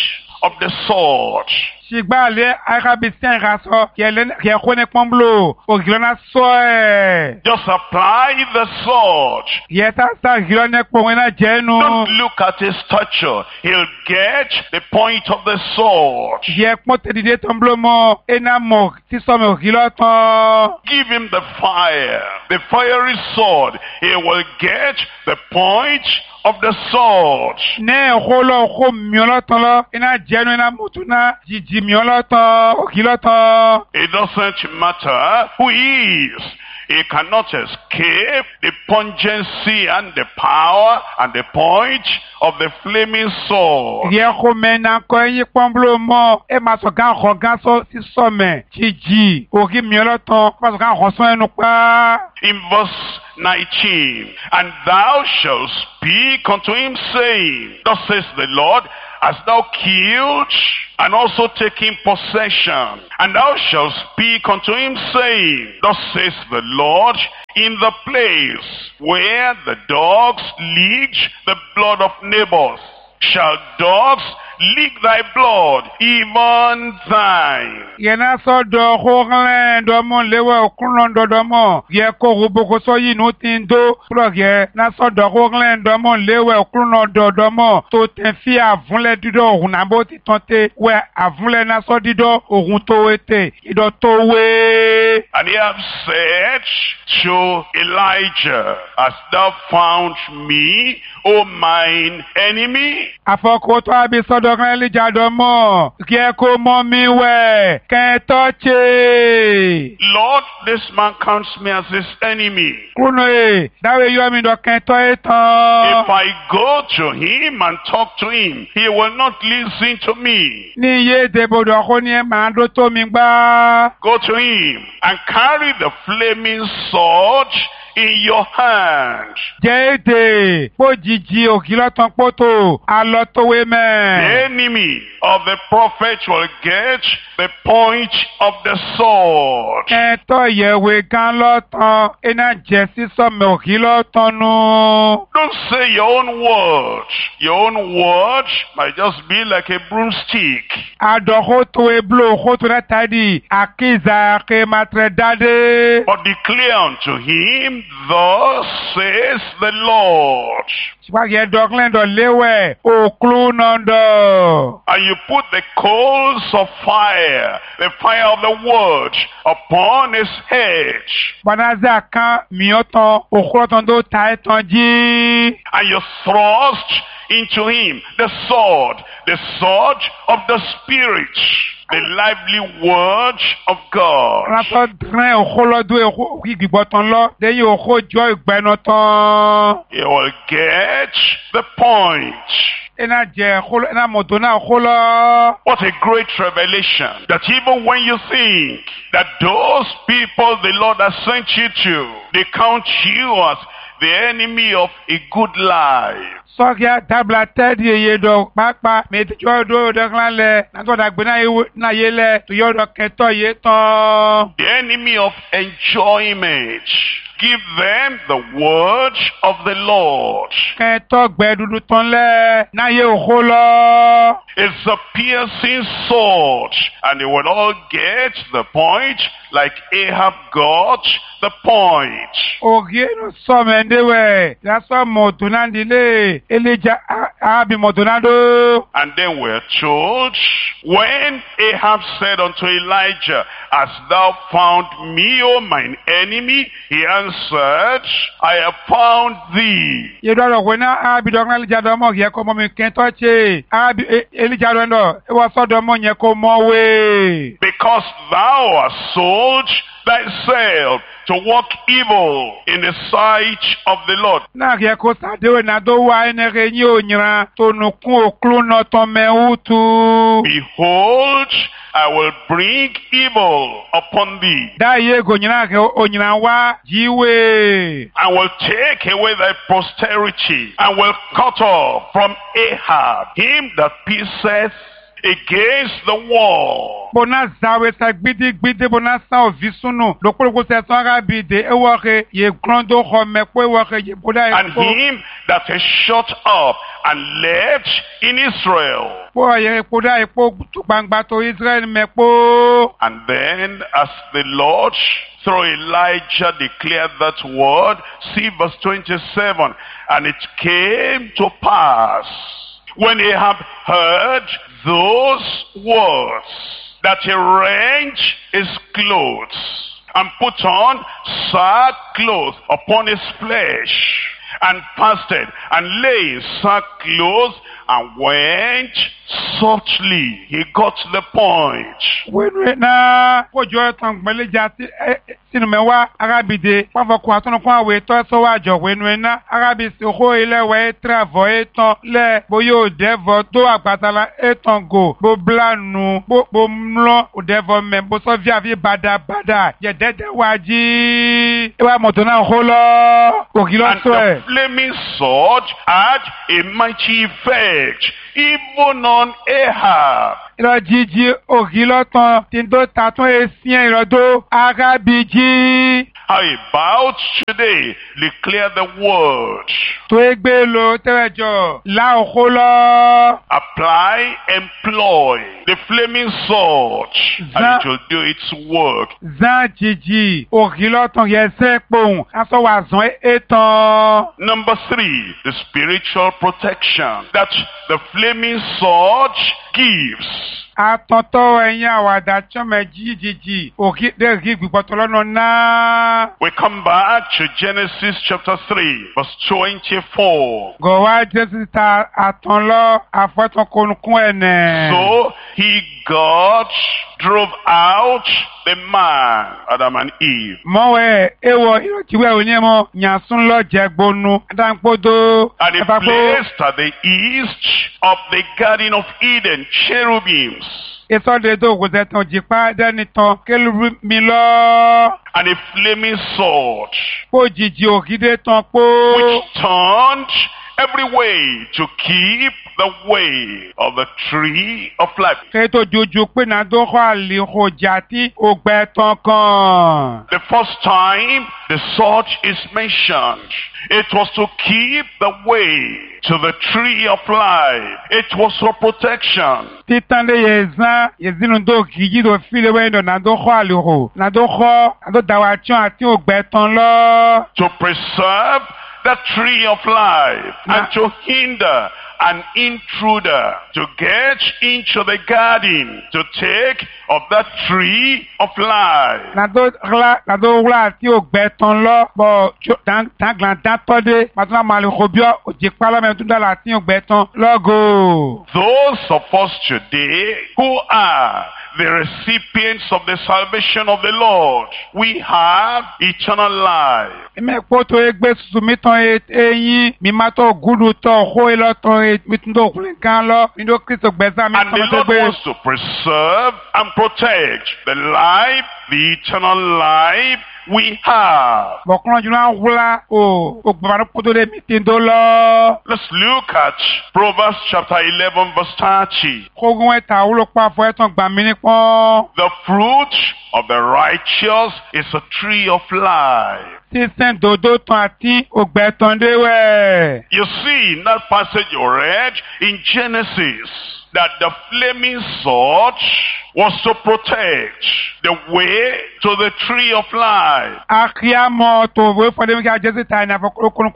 of the sword. Shigbale Arabisian raso kiekone pamblo ogilona soe. Just apply the sword. Yeta sa gilone pongena jenu. Don't look at his stature. He'll get the point of the sword. Yekmote dide tomblo mo enamo tisome ogiloton. Give him the fire, the fiery sword. He will get the point of the sword. Ne holo ho mioloton lo ina jenu ina mutuna jiji mioloton ogiloton. It doesn't matter who he is. He cannot escape the pungency and the power and the point of the flaming sword. Yeko mena ko yi pamblo mo e maso gan ho gan so si some jiji ogi mioloton maso gan ho so enu pa. In verse nineteen, and thou shalt speak unto him, saying, thus says the Lord, hast thou killed and also taken possession? And thou shalt speak unto him, saying, thus says the Lord, in the place where the dogs licked the blood of Naboth, shall dogs lick thy blood, even thine. Yena so do holen do mon lewe okunlon do do mo ye ko ruboko so yi no tin do plug ye na so do holen do mon lewe okunlon do do mo to ten fi avunle dido ohun na bo ti tante we avunle na so dido ohun to ete ido to we. And he have said to Elijah, hast thou found me, O mine enemy? Afoko to abi so do kan Elijah do mo ke ko mo mi we can touch it. Lord, this man counts me as his enemy. Kuno e dawe yo mi do kan to etan. If I go to him and talk to him, he will not listen to me. Ni ye de bodo ko ni e ma do to mi gba. Go to him and carry the flaming sword in your hand. Jede pojiji ogilotan poto alotowe me. The enemy of the prophet will get the point of the sword. Eto yewe kan lotan ena jesi so me ogilotan nu. Don't say your own word. Your own word might just be like a broomstick. Adoho to e blo ho to tadi akiza ke matre dade. But declare unto him, thus says the Lord. Swage doklen do lewe oklu nondo. And you put the coals of fire, the fire of the word, upon his head. Banaza kan mioton okroton do taiton ji. And you thrust into him the sword, the sword of the Spirit, the lively word of God. Raso dren okolodo eko igboton lo de yi oko jo igbenotan. You will get the point. Ena je kholo ena modona kholo. What a great revelation, that even when you think that those people the Lord has sent you to, they count you as the enemy of a good life. Sokia tabla tedi ye do papa me ti jo do de kan le na to da gbe na ye na ye le to yo do keto ye ton. The enemy of enjoyment. Give them the word of the Lord. Keto gbe dudu ton le na ye kholo. It's a piercing sword, and they will all get the point like Ahab got the point. Ogie no so mendewe la so moduna ndile Elijah abi modunado. And then we're told, when Ahab said unto Elijah, hast thou found me, O mine enemy? He answered, I have found thee. Ye do ro wena abi do kan Elijah do mo ye ko mo mi ken to che abi Elijah do ndo e wa so do mo ye ko mo we. Because thou hast sold thyself to work evil in the sight of the Lord. Na ye ko sa de we na do wa ene re ni onyira to nu kun oklu no to me utu. Behold, I will bring evil upon thee. Da ye go nyira ke onyira wa jiwe. I will take away thy posterity, and will cut off from Ahab him that pierceth against the wall. Bona zawe sa gbidi gbidi bona sa ovisunu. Lokolo se so arabide e wo ke ye klondo ho me pe wo ke ye boda e And him that is shut up and left in Israel. po ye boda e po gbangba to Israel me po. And then as the Lord through Elijah declared that word, see verse twenty-seven, and it came to pass when Ahab heard those words that he rent his clothes and put on sackcloth upon his flesh and fasted and lay in sackcloth and went softly. He got the point. When na kojo tan gbeleja ti sinu mewa arabide pavo ko atunu ko awe to so wa jo wenu na arabi si ho ile we travo eton le boyo devo to agbatala eton go bo blanu bo bo mlo o devo me bo so via vi bada bada ye dede waji e wa moto na ho lo o kilo And so the e flaming sword had a mighty effect even on Ahab. iro jiji o kilo tan tin do tatun esien iro do arabiji How about today? Declare the word. to egbe lo terejo la o lo Apply, employ the flaming sword, and Za- it will do its work. zan jiji o kilo tan ye se pohun aso wa zan etan Number three, the spiritual protection that the flaming sword gives. atonto eyin awada chome jijiji o ki de ri gbigboto lọ́nà na We come back to Genesis chapter three, verse twenty-four. go wa jesu ta aton lo afoton konukun ene So he, God, drove out the man, Adam and Eve. mowe ewo irotiwe onimo nyasun lo jegbonu adanpodo And he epapo placed at the east of the Garden of Eden cherubims isode do go zetan jipa denitan kelubu mi lo and a flaming sword, po jiji ogide tan po which turned every way to keep the way of the tree of life. ke to jojo pe na do ho ale ho jati ogbe tan kan The first time the sword is mentioned, it was to keep the way to the tree of life. It was for protection. titan de yezan yezinu do giji do file we do na do ho ale ho na do ho na do dawachon ati ogbe tan lo To preserve the tree of life and Na- to hinder an intruder to get into the garden to take of that tree of life. na do hla na do hla ati ogbe tan lo bo tan tan glan tan to de patuna mali ho bio ojipa lo me tun dala ati ogbe tan logo Those of us today who are the recipients of the salvation of the Lord, we have eternal life. me po to egbe susu mi tan eyin mi ma to gudu to ho ilo tan mi tun do kulin kan lo mi do Kristo gbeza mi And the tan to Lord gbe wants to preserve and protect the life, the eternal life we have. bokran juna hula o o gbara po to de mi tin do lo Let's look at Proverbs chapter eleven verse thirty. kogun eta ulo pa fo etan gba mi ni pon The fruit of the righteous is a tree of life. sísìn dodo tan àti ògbẹ́ tan déwẹ̀. You see in that passage you read in Genesis that the flaming sword was to protect the way to the tree of life. Akíámọ̀ tó wé fọdé mi kí a jẹ́sí ta ẹ̀nà àfọkùnkùn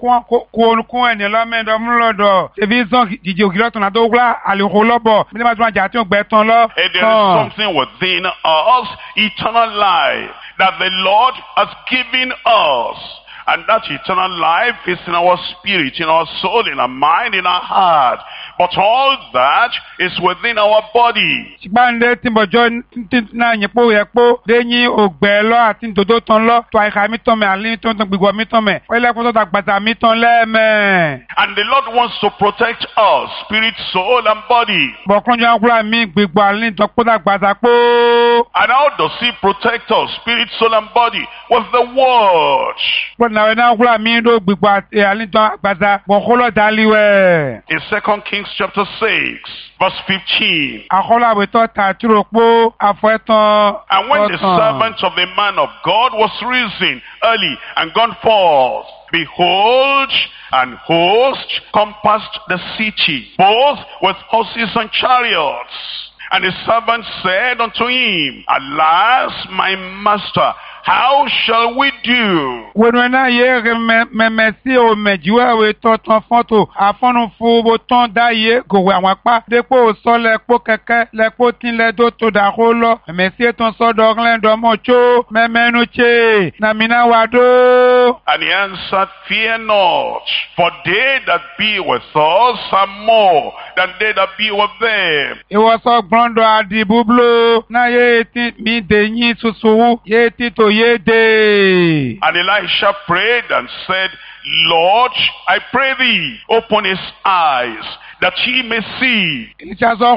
kún ẹ̀nì lọ́mẹ́dọ̀ múlọ̀dọ̀. Ṣèbí sàn jìjì òkè lọ́tàn àti òwúrọ̀ àlèkò lọ́bọ̀. Bí wọ́n ti máa jà tí ògbẹ́ tán lọ. And there is something within us, eternal life, that the Lord has given us. And that eternal life is in our spirit, in our soul, in our mind, in our heart. But all that is within our body. Ṣùgbọ́n tí bọ̀jọ́ náà yẹn pò yẹ pò lẹ́yìn ògbẹ́ lọ àti dòdò tán lọ tó àyíká mi tán mẹ́ àlẹ́ tó ń tán gbígbọ́ mi tán mẹ́ wọ́n lẹ́kùn tó dàgbàtà mi tán lẹ́ẹ̀mẹ́. And the Lord wants to protect us, spirit, soul, and body. Bọ̀kúnjọ́ àkúrà mi gbígbọ́ àlẹ́ tó kó dàgbàtà pò. And how does He protect us, spirit, soul, and body? With the Word. na na kula mi do gbigba e alintan agbaza bo kholo daliwe. In Second Kings chapter six, verse fifteen. Akhola we to ta turopo afetan. And when the servant of the man of God was risen early and gone forth, behold, an host compassed the city, both with horses and chariots. And the servant said unto him, Alas, my master, how shall we do? When when I hear me me me see o me juwe we to ton fonto afonu fu bo ton da ye go we awon pa depo so le po keke le po tin le do to da ho lo me see ton so do glen do mo cho me menu che na mina wa do. And he answered, Fear not, for they that be with us are more than they that be with them. It was so grondo adi bublo na ye ti mi de yin susu ye ti to ye de. And Elisha prayed and said, Lord, I pray thee, open his eyes, that he may see. And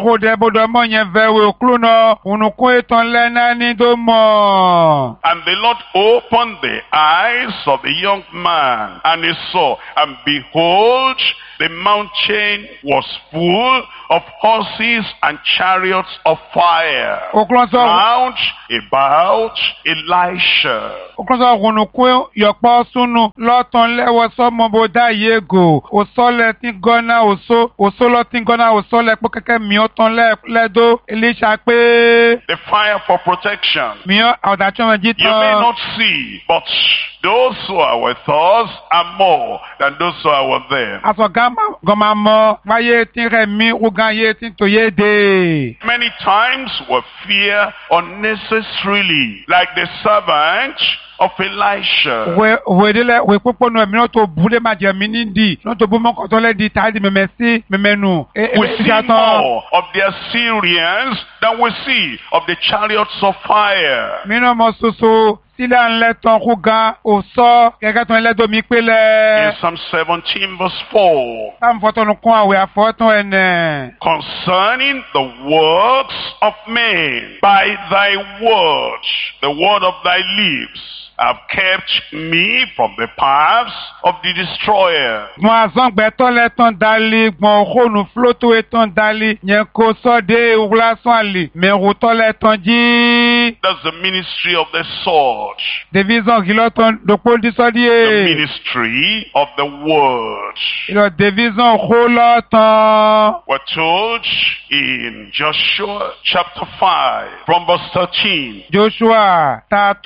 the Lord opened the eyes of the young man, and he saw, and behold, the mountain was full of horses and chariots of fire round about Elisha. The fire for protection. You may not see, but those who are with us are more than those who are with them. Many times we fear unnecessarily, like the servant of Elisha. We see more of the Assyrians than we see of the chariots of fire. In Psalm seventeen verse four, concerning the works of men, by thy word, the word of thy lips, have kept me from the paths of the destroyer. That's the ministry of the sword. The ministry of the word. We're told in Joshua chapter five, from verse thirteen. Joshua,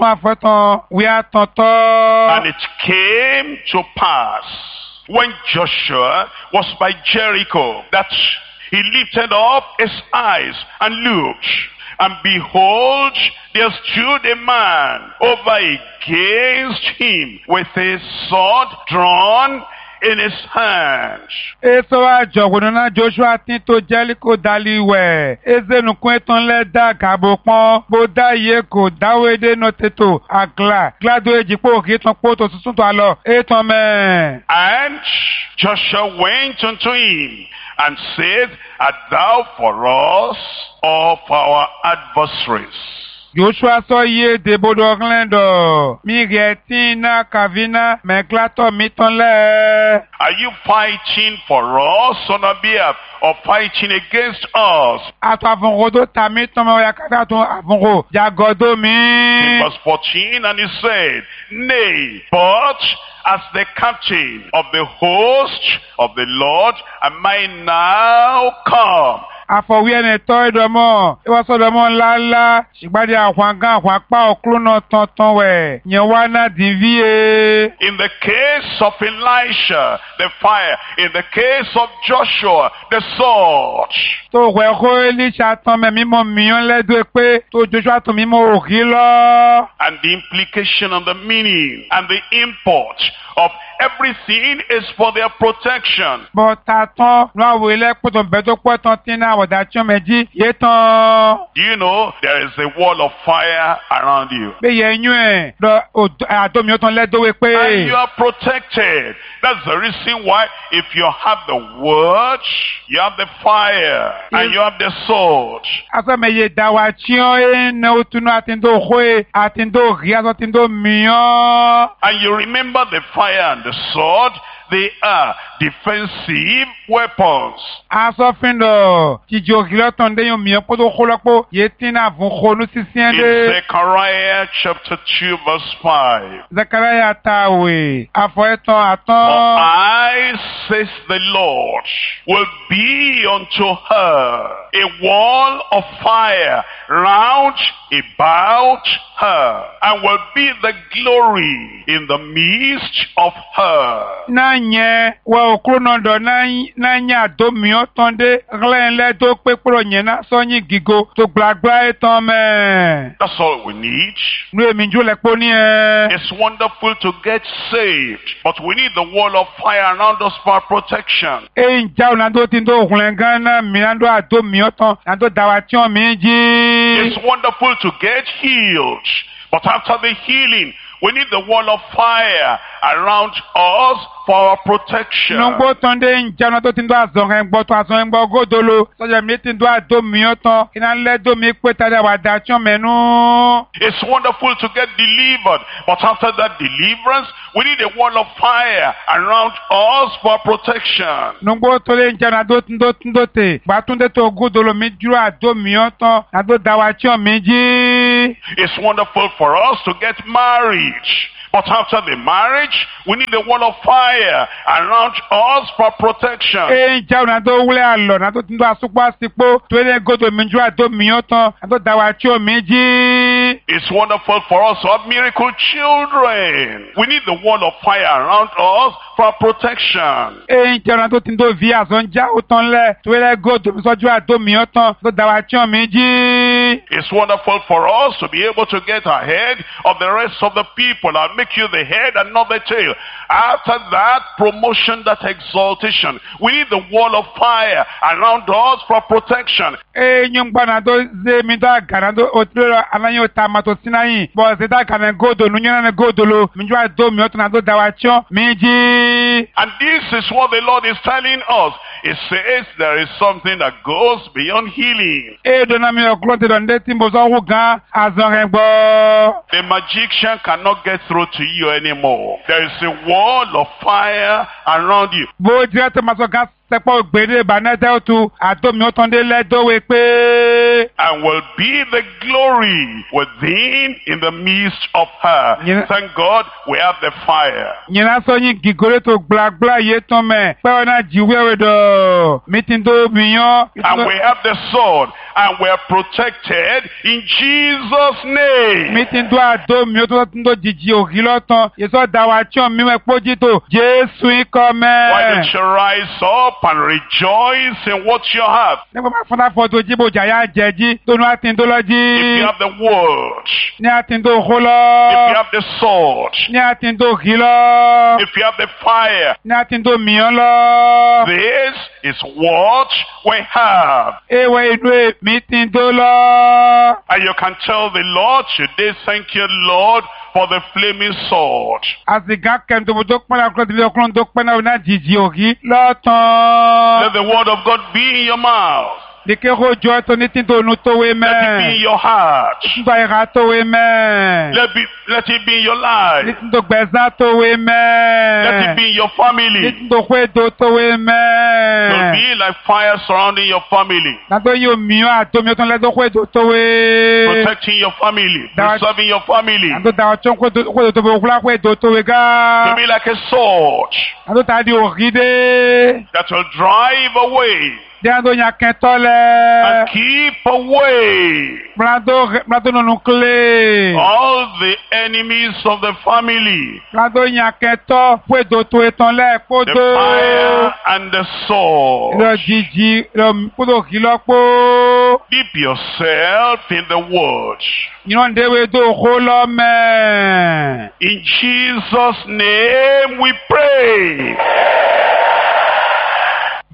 and it came to pass, when Joshua was by Jericho, that he lifted up his eyes and looked, and behold, there stood a man over against him with his sword drawn in his hand. Joshua tinto Jericho daliwe. Ezenu kweton le da gabopon. Boda ye ko dawede noteto agla. Glado ejipo kiton poto susunto alo. Eton me. And Joshua went unto him and said, Art thou for us or for our adversaries? Joshua so ye de bodorlando. Mi retina kavina meklato mitonle. Are you fighting for us on our behalf or fighting against us? Ato avongodo tamitomo yakadato avongo. Jagodo mi. In verse fourteen, and he said, Nay, but as the captain of the host of the Lord am I now come. Afọwíẹ́ni tọ́ ìdọ̀mọ́, ìwọ́sọ̀dọ̀mọ́ ńláńlá, ṣìgbádìí àwọn àgán àwọn apá òkúrúnà tọ̀tàn wẹ̀, yẹn wá náà dín víye. In the case of Elisha, the fire. In the case of Joshua, the sword. Tó wẹ̀ kó Elisha tán mẹ́ mímọ́ mìíràn lẹ́dọ̀ pé tó Joshua tó mímọ́ òkè lọ. And the implication of the meaning and the import of everything is for their protection. Bọ̀ tàtàn lọ́wọ́ ilẹ̀ pọ̀tọ̀ bẹ̀tọ̀ pọ̀tọ̀ tí náà wọ̀dà tí ó mẹ́jì yé tán. Do you know there is a wall of fire around you? Bí yẹn yún ẹ̀ lọ àdómi ó tán lẹ́dọ̀wé pé. And you are protected. That's the reason why if you have the word, you have the fire, and you have the sword. Asọ́mẹ̀yẹ dàwà tí ó ń náwó túnú àti ń dó hóé àti ń dó rí aṣọ tí ń dó mìíràn. And you remember the fire and the sword, they are defensive weapons. Asọ́fin lọ jíjí ògìlọ́ tán déyìn mìíràn kó tó kó lọ́pọ̀ yé tí náà fún kónú sísí ẹ̀ In dé. Zechariah chapter two verse five. Zechariah tàwé àfọ̀ ẹ̀tàn For àtàn. I, says the Lord, will be unto her a wall of fire round about her, and will be the glory in the midst of her. Náà yẹn wọ òkúrò náà dọ̀ náà yẹn àdó mìíràn tán dé rẹ́ńlẹ́ tó pé kúrò yẹn náà sọ́yìn gígo tó gbàgbá ẹ̀ tán mẹ́. That's all we need. Nu èmi jó lẹ́pọ̀ ní ẹ. It's wonderful to get saved, but we need the wall of fire around us for protection. Èyí ń já ọ̀nà tó ti ń tó òkùnrin gan náà mìíràn tó àdó mìíràn tán náà tó dàwà tí wọ́n mi jí. It's wonderful to get healed, but after the healing, we need the wall of fire around us for our protection. Nùgbò tán dé ń já ọ̀nà tó ti ń tó àzọ̀rọ̀ ẹ̀gbọ́ tó àzọ̀rọ̀ ẹ̀gbọ́ gódolo sọ́jà mi ti ń tó àdó mìíràn tán iná lẹ́dọ̀ mi pé tàdé wà dà tí wọ́n mẹ́nu. It's wonderful to get delivered, but after that deliverance, we need a wall of fire around us for protection. Nùgbò tó lé ń já ọ̀nà tó ti ń tó ti ń tó tè gbàtúndé tó gódolo mi dúró àdó mìíràn tán àdó dàwà tí wọ́n mi jí. It's wonderful for us to get married. But after the marriage, we need a wall of fire around us for protection. Èyí já ọ̀nà tó wúlẹ̀ àlọ́ náà tó ti ń tó àsopọ̀ àsìpọ̀ tó lé gódolo mi dúró àdó mìíràn tán àdó dàwà tí wọ́n mi jí. It's wonderful for us to have miracle children. We need the wall of fire around us for protection. Èyí já ọ̀nà tó ti ń tó vi àzọ̀ ń já ó tán lẹ̀ tó lé gódolo mi sọ́jú àdó mìíràn tán àdó dàwà tí wọ́n mi jí. It's wonderful for us to be able to get ahead of the rest of the people and make you the head and not the tail. After that promotion, that exaltation, we need the wall of fire around us for protection. Èyí ń gbọ́nà tó zé mi tó àgànà tó òtúrò aláyé ó ta ma tó sínáyìn bọ̀ ṣe tá àgànà gódò nu yẹn náà gódò mi jọ àdó mi ó tún àdó dàwà tí wọ́n mi jí. And this is what the Lord is telling us. It says there is something that goes beyond healing. Èdè náà mi ò kúrò tí lọ́ndé tí mo sọ wù gan àzọ̀rẹ̀ gbọ́. The magician cannot get through to you anymore. There is a wall of fire around you. Bó jẹ́ tó ma sọ gan sẹ́pọ̀ gbèrè ìbànújẹ́ ó tu àdó mi ó tán dé lẹ́dọ̀wé pé. And will be the glory within in the midst of her. Yeah. Thank God we have the fire. Nyina sọ́yìn gígórè tó gblagbla yé tán mẹ́ pẹ́ ọ̀nà jíwé dọ̀ mi ti ń tó mìíràn. And we have the sword. And we are protected in Jesus' name. Mi ti ń tó àdó mi ó tó ń tó jìjì ògì lọ́tàn yẹsọ́ dàwà tí wọ́n mi wẹ́ pójí tó Jésù ikọ̀ mẹ́. Why don't you rise up and rejoice in what you have? Nígbà máa fọ́nà fọ́tò jíbo jàyà jẹ́jí tó ní àti ń tó lọ jí. If you have the word, Ní àti ń tó hó if lọ. you have the sword, Ní àti ń tó hí lọ. if you have the fire, Ní àti ń tó mìíràn lọ. this is what we have. Èèwọ̀ ìlú èmi ti ń tó lọ. And you can tell the Lord today, thank you, Lord, for the flaming sword. Àsìgá kẹ́mi tó bójú pẹ́nà kúrò sílé ọkùnrin tó pẹ́nà ọ̀nà jìjì ògì lọ́tàn. Let the word of God be in your mouth. Dike ko jọ tó ní tí tó nu tó wé Let it be in mẹ́. your heart. Nígbà ìhà tó wé mẹ́. Let, be, let it be in your Ní life. tí tó gbẹ̀sán tó wé Let mẹ́. it be in your Ní family. tí tó kwé do tó wé It will mẹ́. be like fire surrounding your family, Nàtó yóò mìíràn àtọ́mi ọtún lẹ́tọ́ kwé do tó wé. protecting your family, That- preserving your family. Nàtó dàwọ̀ tí wọ́n kwé do tó wé òkúlá kwé do tó wé To gá. be like a sword Nàtó tàdí ògì dé. that will drive away Díàndó yàn kẹtọ́ lẹ̀. and keep away Mlado mlado nunu kle. all the enemies of the family. Mlado yàn kẹtọ́ fún èdò tó etan lẹ̀ The kódó. fire and the sword. Lọ jíjí lọ kódò kìlọ̀ pó. Dip yourself in the word. Yìnyín déwé tó kó lọ mẹ́. In Jesus' name we pray.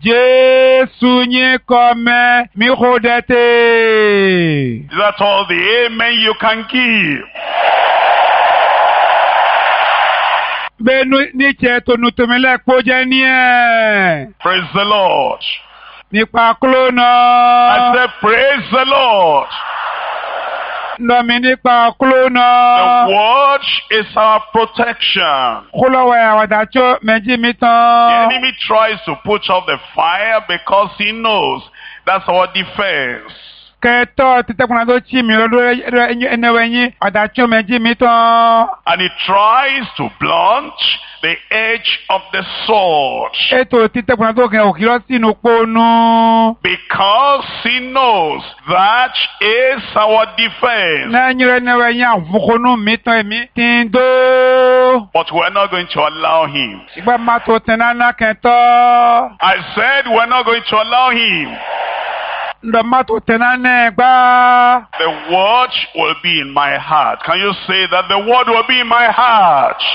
Jésù yín kọ́mẹ́ mi kò dẹ́tẹ̀. That's all the amen you can give. Bẹ́ẹ̀ni ní tiẹ̀ tó nu tòmí lẹ́kpọ́ jẹ́ ní ẹ̀. Praise the Lord. Nípa kúló I náà. said, praise the Lord. Nọ̀mí nípa kúló The náà. word is our protection. Kúlọ̀wẹ̀ àwàdàtsọ́ méjì mi The tán. enemy tries to put out the fire because he knows that's our defense. Kẹtọ́ títẹ́kùnà tó tì mí lọ́dún ẹnẹ́wẹ̀ yín àdàtsọ́ méjì mi tán. And he tries to blunt the edge of the sword Ètò títẹ́kùnà tó kẹ́ òkè lọ sínú kpónú. because he knows that is our defense. Lẹ́yìn rẹ̀ ẹnẹ́wẹ̀ yín àvùkọ́nù mi tán èmi tí ń dó. But we're not going to allow him. Ìgbà máa tó tẹ̀ náà kẹtọ́. I said we're not going to allow him. Ǹdọ̀ máa tó tẹ̀ náà gbá. The word will be in my heart. Can you say that the word will be in my heart?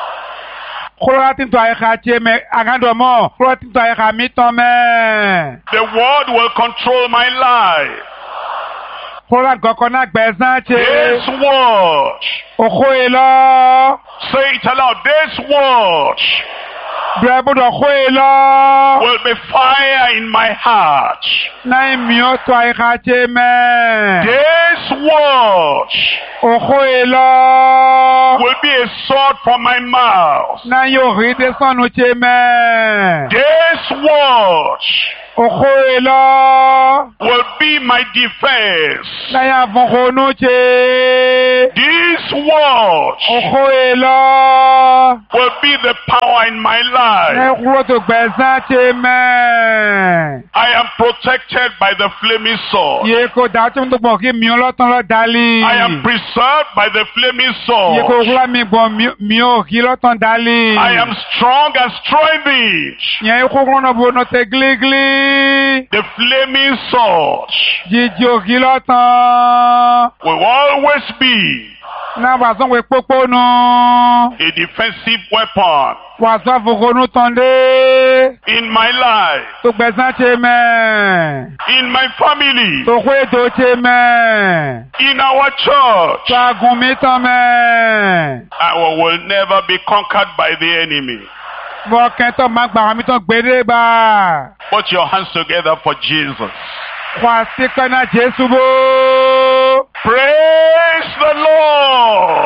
Kúrò tí ń tọ́ àyíká tiẹ̀ mẹ́ àgádọ́mọ́. Kúrò tí ń tọ́ àyíká mi tán mẹ́. The word will control my life. Kúrò gọ́kọ́ náà gbẹ̀sán tse. This word, Òkú yìí lọ. say it aloud, this word Bẹ̀rẹ̀ gbọ́dọ̀ kó yìí lọ. will be fire in my heart. Náà mi ò tọ́ àyíká tse mẹ́. This word Òkú yìí lọ. will be a sword from my mouth. Náà yóò rí dé sọ́nu tse mẹ́. This word Òkú yìí lọ. will be my defense. Náà yà fọkànú tse. This word Òkú yìí lọ. will be the power in my life. Náà kúrò tó gbẹ̀sán tse mẹ́. I am protected by the flaming sword. Yé kó dàtú tó gbọ̀ kí mi ọlọ́tàn lọ dálí. I am preserved by the flaming Yé kó sword. kúrò mi gbọ̀ mi ò kí lọ́tàn dálí. I am strong and strengthened. Yẹn kó kúrò náà bò náà tẹ gílígílí. The flaming sword Jíjí ò kí lọ́tàn. will always be Náà wàásù wẹ̀ pópó nù. a defensive weapon Wàásù àfọkànú tán dé. in my life, Tó gbẹ̀sán tse mẹ́. in my family, Tó kó ètò tse mẹ́. in our church. Tó agùn mi tán mẹ́. I will never be conquered by the enemy. Bọ̀ kẹ́tọ̀ máa gbà mí tán gbédé gbà. Put your hands together for Jesus. Wàásù kẹ́nà Jésù bó. Praise the Lord.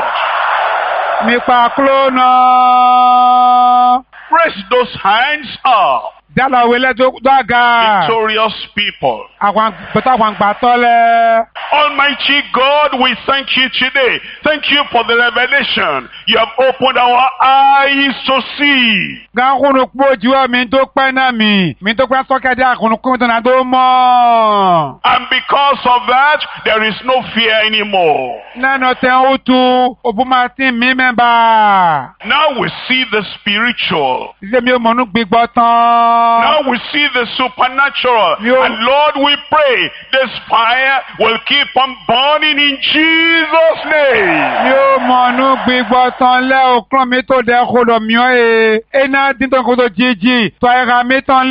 Nípa kúló náà. Raise those hands up. Dálà wẹlẹ́ tó dọ́gà. Victorious people. Àwọn bẹ́tà àwọn àgbà tọ́lẹ̀. Almighty God, we thank you today. Thank you for the revelation. You have opened our eyes to see. Gánkùnù pọ̀ jùlọ mi tó pẹ́ náà mi. Mi tó pẹ́ sọ́kẹ́dẹ́ àkùnù kúrò tó náà tó mọ̀. And because of that, there is no fear anymore. Nánà tẹ̀ ń tu òbú máa ti mí mẹ́ba. Now we see the spiritual. Ṣé mi ò mọ̀nú gbígbọ́ tán? Now we see the supernatural. Yo. And Lord, we pray this fire will keep on burning in Jesus' name. Mi ò mọ̀nú gbígbọ́ tán lẹ́ òkúrọ̀ mi tó dẹ́ kodò mi ò ye. Iná dídán kodò jíjì tó ẹ̀ka mi tán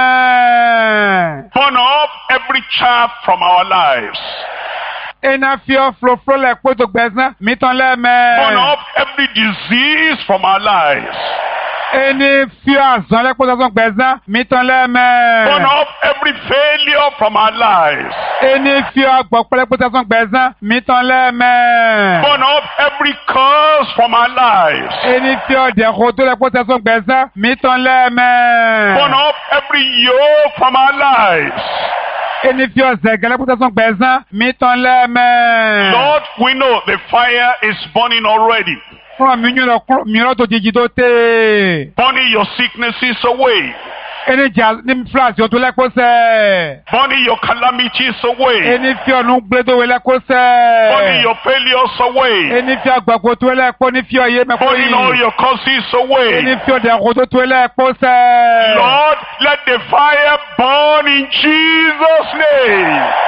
lẹ́mẹ̀. Burn up every chaff from our lives. Iná fi ọ́ floflo lẹ̀ kó tó gbẹ̀sán mi tán Burn lẹ́mẹ̀. up every disease from our lives. Ẹni fi àzán lẹ́kọ́ tó gbẹ̀sán mi tán Burn lẹ́mẹ̀. up every failure from our lives. Ẹni fi ọgbọ̀n pẹ́lẹ́pẹ́ tó gbẹ̀sán mi tán lẹ́mẹ̀. Burn up every curse from our lives. Ẹni fi ọ̀dẹ̀ kó tó lẹ́kọ́ tó gbẹ̀sán mi tán lẹ́mẹ̀. Burn up every yoke from our lives. Ẹni fi ọ̀sẹ̀ gẹ́lẹ́ kó tó gbẹ̀sán mi tán lẹ́mẹ̀. Lord, we know the fire is burning already. Fúnra mi yín lọ kúrò mìíràn tó jíjí tó tè. Burning your sicknesses away. Ẹni jà ní fúláṣí ọ̀tún lẹ́kọ́ sẹ́. Burning your calamities away. Ẹni fi ọ̀nù gbé tó wé lẹ́kọ́ sẹ́. Burning your failures away. Ẹni fi àgbàkó tó lẹ́kọ́ ní fi ọ̀yẹ́ mẹ́kọ́ Burning all yìí. your curses Ẹni away. fi ọ̀dẹ̀ kó tó tó lẹ́kọ́ sẹ́. Lord, let the fire burn in Jesus' name.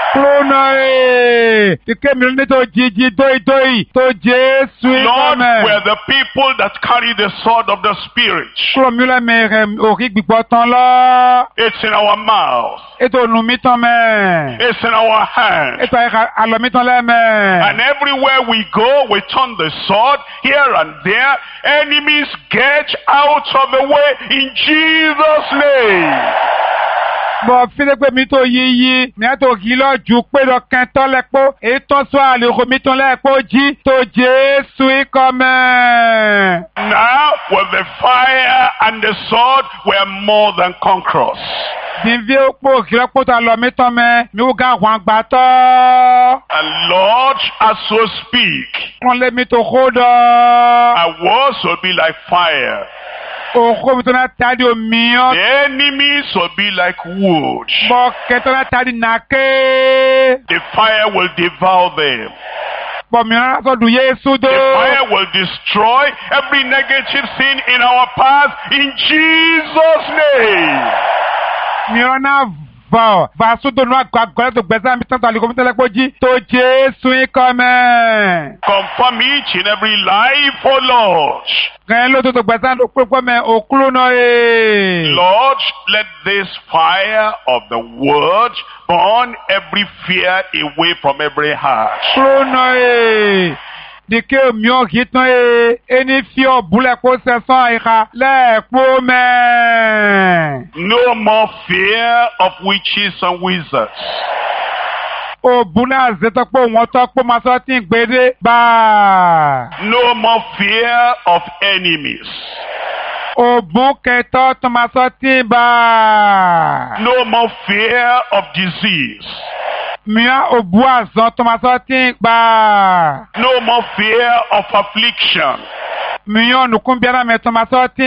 Clonoe. Ike mi ní tó jíjí dóì dóì tó Jésù Lord, ìkọ́mẹ̀. we're the people that carry the sword of the Spirit. Kúrò mi lẹ́mẹ̀rẹ̀ orí gbígbọ́ tán lọ. It's in our mouth. Ètò ònù mi tán mẹ́. It's in our hands. Ètò àyíká àlọ́ mi tán lẹ́mẹ̀. And everywhere we go, we turn the sword here and there. Enemies get out of the way in Jesus' name. Bọ̀ fílẹ́gbẹ́ mi tó yíyí, mi á tó kí lọ jù pé lọ kẹntọ́ lẹ́pọ̀, ètò sọ àlèkò mi tán lẹ́pọ̀ jí tó Jésù ìkọ́mẹ̀. Now, with the fire and the sword, we're more than conquerors. Dìví òpó kìlọ́pọ̀ tó àlọ́ mi tán mẹ́, mi ó gá àwọn àgbà tọ́. And Lord, as we speak, Wọ́n lé mi tó kó dọ̀. our words will be like fire. Òkú mi tó náà tàdí omi ọ́. The enemies will be like wood. Bọ̀ kẹtọ́ náà tàdí nàké. The fire will devour them. Bọ̀ mìíràn sọ́dún Yéésù dó. The fire will destroy every negative thing in our path in Jesus' name. Mìíràn náà vọ̀ vàásùdò náà gbàgbọ́ tó gbẹ̀sán mi tán tó àlèkò mi tẹ́lẹ̀ pọ̀ jí tó Jésù ìkọ́mẹ̀. Confirm each and every life, oh Lord. Gẹ̀ẹ́ ló tó tó gbẹ̀sán tó pé pọ́mẹ̀ òkúrò náà yé. Lord, let this fire of the word burn every fear away from every heart. Kúrò náà yé. Dìkẹ́ mìíràn kì í tán yé. Ẹni fi ọ̀bùlẹ̀ kó sẹ̀sán àyíká lẹ́ẹ̀kpó mẹ́. No more fear of witches and wizards. Òbúlẹ̀ àzẹ́tọ́pọ̀ wọn tọ́pọ̀ máa sọ tí ń gbére bá. No more fear of enemies. Òbú kẹtọ́ tó máa sọ tí ń bá. No more fear of disease. Mìíràn òbú àzán tó máa sọ tí ń bá. No more fear of affliction. Mìíràn nùkún bí ara mẹ́tọ́ máa sọ tí